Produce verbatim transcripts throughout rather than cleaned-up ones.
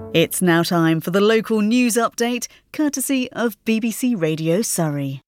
It's now time for the local news update, courtesy of B B C Radio Surrey.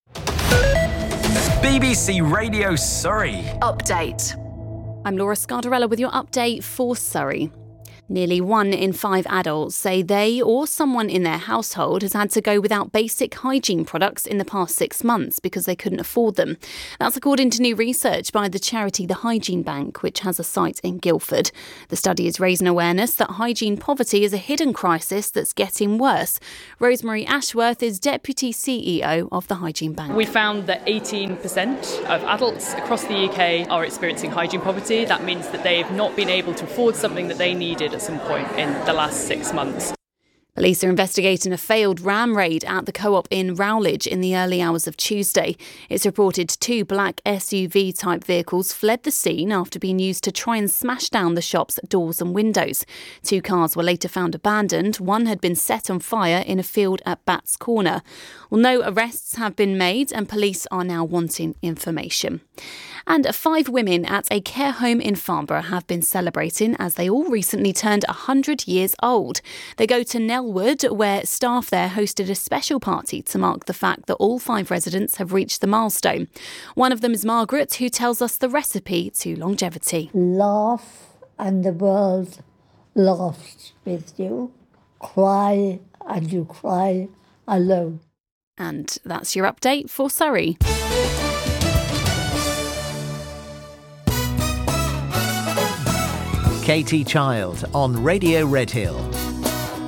B B C Radio Surrey. Update. I'm Laura Scardarella with your update for Surrey. Nearly one in five adults say they or someone in their household has had to go without basic hygiene products in the past six months because they couldn't afford them. That's according to new research by the charity The Hygiene Bank, which has a site in Guildford. The study is raising awareness that hygiene poverty is a hidden crisis that's getting worse. Rosemary Ashworth is Deputy C E O of The Hygiene Bank. We found that eighteen percent of adults across the U K are experiencing hygiene poverty. That means that they've not been able to afford something that they needed at some point in the last six months. Police are investigating a failed ram raid at the Co-op in Rowledge in the early hours of Tuesday. It's reported two black S U V-type vehicles fled the scene after being used to try and smash down the shop's doors and windows. Two cars were later found abandoned. One had been set on fire in a field at Bats Corner. Well, no arrests have been made and police are now wanting information. And five women at a care home in Farnborough have been celebrating as they all recently turned one hundred years old. They go to Nelwood, where staff there hosted a special party to mark the fact that all five residents have reached the milestone. One of them is Margaret, who tells us the recipe to longevity. Laugh and the world laughs with you. Cry and you cry alone. And that's your update for Surrey. Katie Child on Radio Redhill.